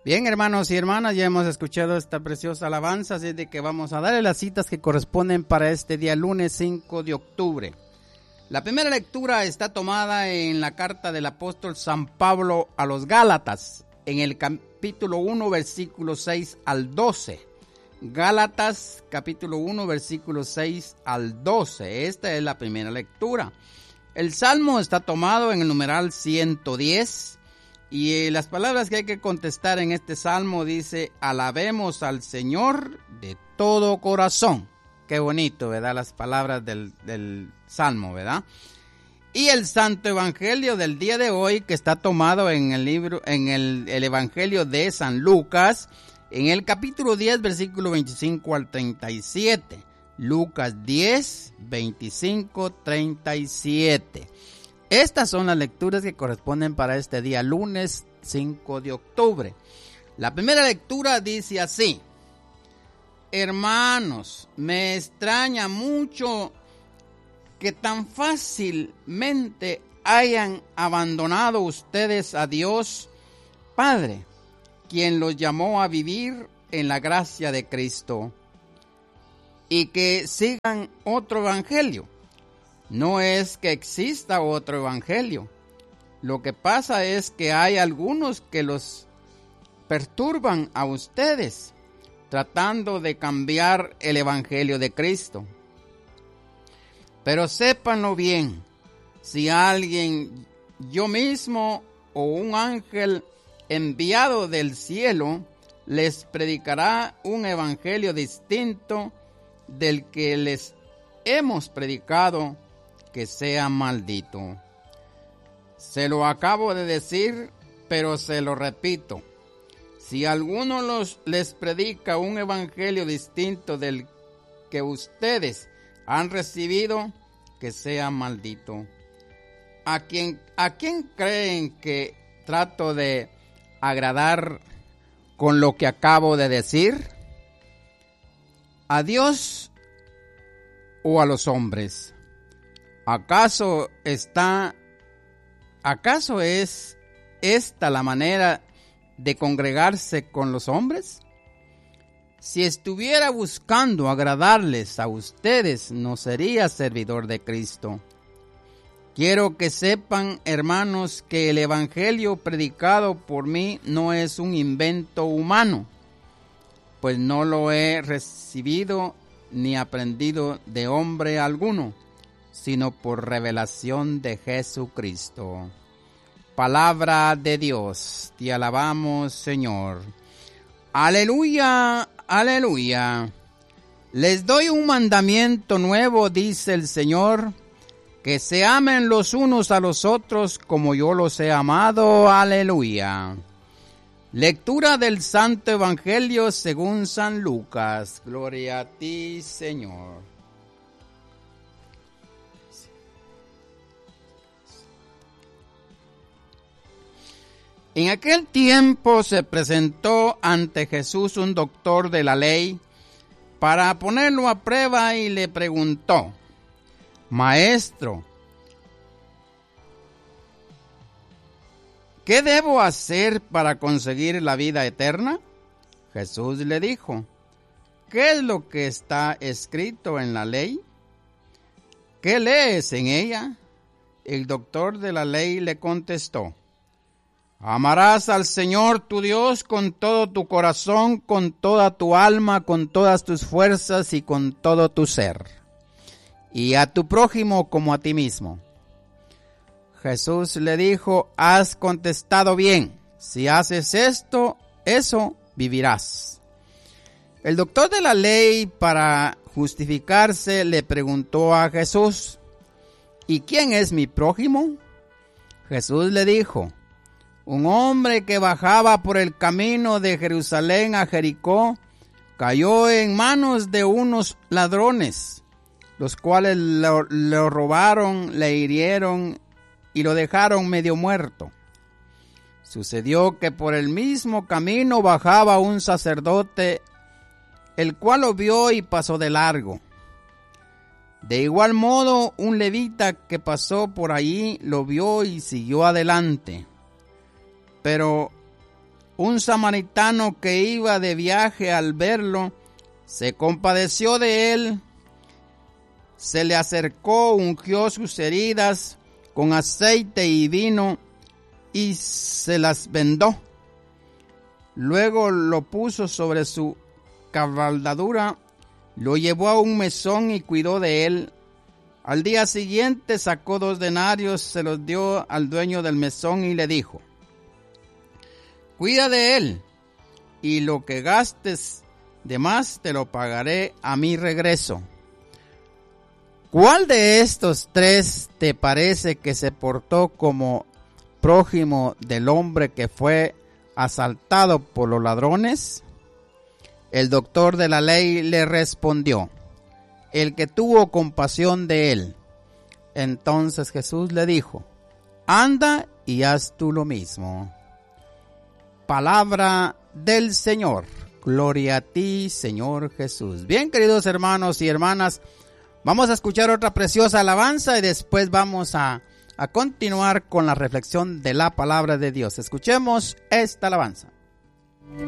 Bien, hermanos y hermanas, ya hemos escuchado esta preciosa alabanza, así de que vamos a darle las citas que corresponden para este día lunes 5 de octubre. La primera lectura está tomada en la carta del apóstol San Pablo a los Gálatas, en el capítulo 1, versículos 6 al 12. Gálatas, capítulo 1, versículos 6 al 12. Esta es la primera lectura. El salmo está tomado en el numeral 110. Y las palabras que hay que contestar en este salmo dice: alabemos al Señor de todo corazón. Qué bonito, ¿verdad? Las palabras del salmo, ¿verdad? Y el santo evangelio del día de hoy, que está tomado en el libro, en el evangelio de San Lucas, en el capítulo 10, versículo 25 al 37. Lucas 10, 25, 37. Estas son las lecturas que corresponden para este día lunes 5 de octubre. La primera lectura dice así: hermanos, me extraña mucho que tan fácilmente hayan abandonado ustedes a Dios Padre, quien los llamó a vivir en la gracia de Cristo, y que sigan otro evangelio. No es que exista otro evangelio. Lo que pasa es que hay algunos que los perturban a ustedes, tratando de cambiar el evangelio de Cristo. Pero sépanlo bien, si alguien, yo mismo o un ángel enviado del cielo, les predicará un evangelio distinto del que les hemos predicado, que sea maldito. Se lo acabo de decir, pero se lo repito: si alguno les predica un evangelio distinto del que ustedes han recibido, que sea maldito. ¿A quién creen que trato de agradar con lo que acabo de decir? ¿A Dios o a los hombres? ¿Acaso es esta la manera de congregarse con los hombres? Si estuviera buscando agradarles a ustedes, no sería servidor de Cristo. Quiero que sepan, hermanos, que el evangelio predicado por mí no es un invento humano, pues no lo he recibido ni aprendido de hombre alguno, sino por revelación de Jesucristo. Palabra de Dios, te alabamos, Señor. Aleluya, aleluya. Les doy un mandamiento nuevo, dice el Señor, que se amen los unos a los otros como yo los he amado. Aleluya. Lectura del Santo Evangelio según San Lucas. Gloria a ti, Señor. En aquel tiempo se presentó ante Jesús un doctor de la ley para ponerlo a prueba y le preguntó: Maestro, ¿qué debo hacer para conseguir la vida eterna? Jesús le dijo: ¿qué es lo que está escrito en la ley? ¿Qué lees en ella? El doctor de la ley le contestó: amarás al Señor tu Dios con todo tu corazón, con toda tu alma, con todas tus fuerzas y con todo tu ser, y a tu prójimo como a ti mismo. Jesús le dijo: has contestado bien, si haces eso vivirás. El doctor de la ley, para justificarse, le preguntó a Jesús: ¿y quién es mi prójimo? Jesús le dijo: un hombre que bajaba por el camino de Jerusalén a Jericó cayó en manos de unos ladrones, los cuales lo robaron, le hirieron y lo dejaron medio muerto. Sucedió que por el mismo camino bajaba un sacerdote, el cual lo vio y pasó de largo. De igual modo, un levita que pasó por allí lo vio y siguió adelante. Pero Un samaritano que iba de viaje, al verlo, se compadeció de él, se le acercó, ungió sus heridas con aceite y vino y se las vendó. Luego lo puso sobre su cabalgadura, lo llevó a un mesón y cuidó de él. Al día siguiente sacó 2 denarios, se los dio al dueño del mesón y le dijo: cuida de él, y lo que gastes de más te lo pagaré a mi regreso. ¿Cuál de estos 3 te parece que se portó como prójimo del hombre que fue asaltado por los ladrones? El doctor de la ley le respondió: el que tuvo compasión de él. Entonces Jesús le dijo: anda y haz tú lo mismo. Palabra del Señor. Gloria a ti, Señor Jesús. Bien, queridos hermanos y hermanas, vamos a escuchar otra preciosa alabanza y después vamos a continuar con la reflexión de la palabra de Dios. Escuchemos esta alabanza.